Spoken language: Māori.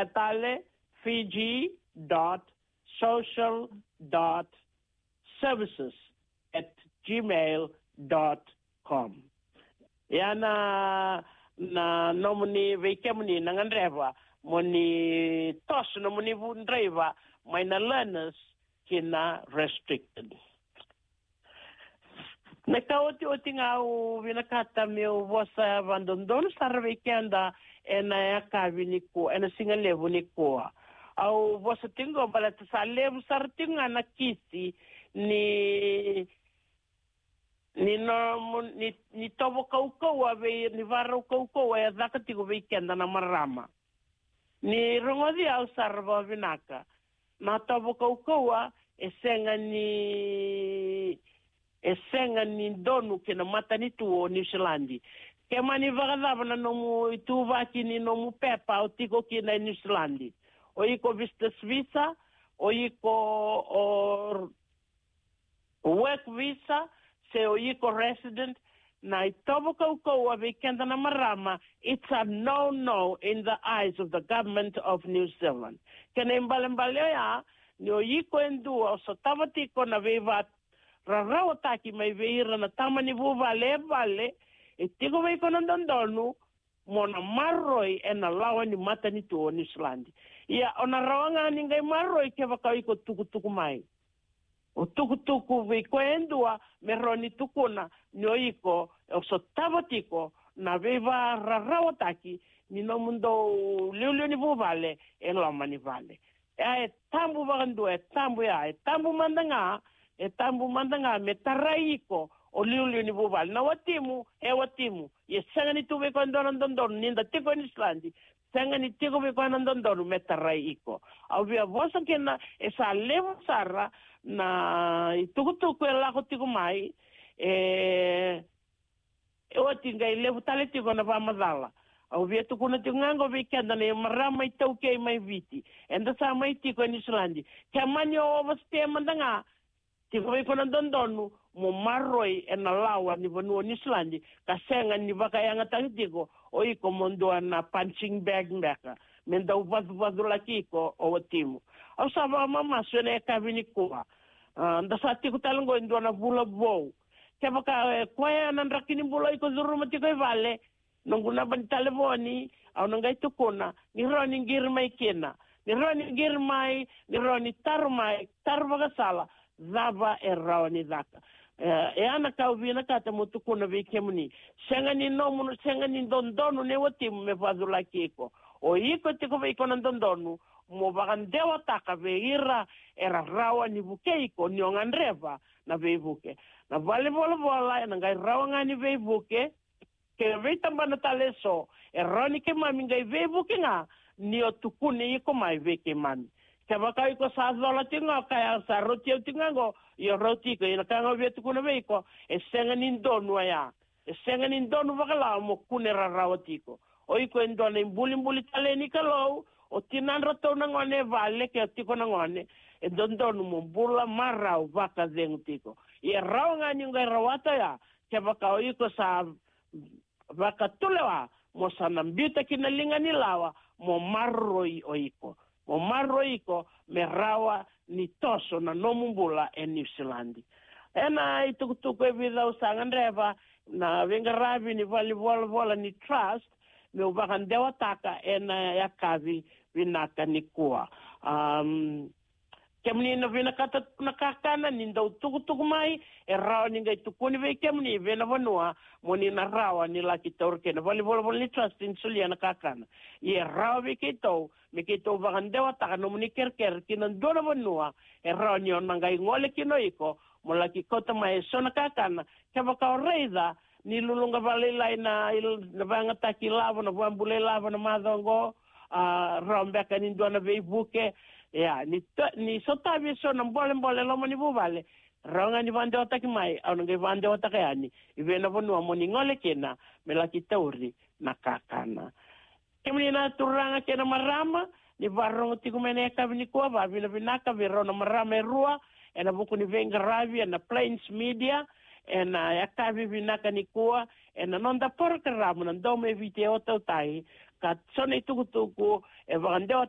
tale fiji.social.services@gmail.com. Yana na nomuni vekemuni nangandreva moni tos nomuni vundreva minor learners kina restricted. Nakauti oti ngau vinakata meu vosa vandondon sarvekenda ena yakavi niko ena singalevu niko. Au vosa tingo balata sa levu sartinga na kisi ni tobo kaukau ave ni varo kaukau e zakatigo weekenda na marama. Ni rongodi au sarva vinaka. Na tobo kaukau e senga ni donu kena matani tuo New Zealandi. Kemani vagadava na nomu ituvaki ni nomu pepa o tiko kina New Zealandi. O iko visitors visa, o iko work visa, se o iko resident, na itobo kaukau ave kenda na marama, it's a no in the eyes of the government of New Zealand. Kena imbalembale ya, ni o iko endua, o so tavatiko na veivat, rarau taki mai veira na tamani vale, e tigo vei konondondonu, mona marroi e na lawa ni matani tuo New Zealand. Ia, ona rawanga ningai marroi ke wakau iko tukutuku mai. O tukutuku vei koendua, me roni tukuna, ni o iko, o so tavatiko, na veiva rarau taki, ni no mundo liulio ni vale, e lama ni vale. E tambu wakandu, e tambu mandanga, me taraiko o liulio ni vuvali. Na watimu, ye sanga ni tuwe kwa ndondondonu, ninda tiko ni Islandi, sanga ni tiko we kwa ndondondonu, me taraiko. Au via vosa kena, sa levo sara, na itukutuku e lako tiko mai, watinga i levo tale tiko na vamadala. Au via tukuna tiko ngango vikenda na marama i tauke mai viti. Enda sa mai tiko ni Islandi. Kia mani o ovastea mandanga, tiko we kona dondonu mo marroi e na lawa ni vanua New Zealand ka senga ni vakayanga tagitiko o iko mondua na punching bag mbeka menda uvazu laki ko o timu au sava mama sene kavini kuwa nda sa tiko talongo indua na bula bou ke vaka kwaya na rakini bula iko zuruma tiko i vale nonguna ban telefoni au nangai tukuna ni roni ngir mai kena ni roni ngir mai ni roni tarvaga sala zava e raoni zaka. E ana kauvina kata mutukuna vikemuni. Senga ni nomu, senga ni dondonu ne watimu me vazula kiko. O iko tiko veiko na dondonu, mo vagandewa taka veira era rawa ni vukeiko, ni ongandreva na veivuke. Na vale vola, na ngai rawa ngani veivuke, ke veitamba na taleso, e roni ke mami ngai veivuke nga, ni o tukune iko mai veke mami. Ke waka iko sa zola tinga kaya sa roti au tinga ngo yo roti ko ina kanga vietu kuna veiko e senga nindonu ya e senga nindonu wakala mo kunera rawatiko o iko endona imbuli tale ni kalau o tinan rato na ngone vale ke tiko na ngone e dondonu mo bula marau vaka zengtiko e rawnga ni ngai rawata ya ke waka iko sa vaka tulewa mo sanambita kinalinga ni lawa mo marroi o iko. O marroiko me rawa ni toso na nomumbula e New Zealand. Ena itukutuku e vida usangandreva na venga ravi ni vali vola ni trust me uvakandewa taka ena yakavi vinaka ni kua. Kemni na vinakata nakakana ninda utukutuku mai e rawa ni ngai tukuni ve kemni vena vanua moni na rawa ni laki taurke na vali vola ni trust in sulia nakakana. Ye rawa ve ketou me ketou vakandewa taka no moni kerker kinan dona vanua e rawa ni on mangai ngole kino iko mo laki kota mai sona kakana keva ka reiza ni lulunga vale lai na vanga taki lava na vambule lava na madongo rawa mbeka ni dona ve ibuke. Ya, ni sotavi so na mbole lomo ni buvale. Ronga ni vande otaki mai, au nge vande otaki ani. Ivena vonua moni ngole kena, me laki tauri na kakana. Kemni na turanga kena marama, ni varongo tiku mene kavini kua, vavina vinaka, virona marama e rua, ena buku ni venga ravi, ena Plains Media, ena yakavi vinaka ni kua, ena nonda porka ramu, na ndome vite otau tahi, ka sone tukutuku, e vandewa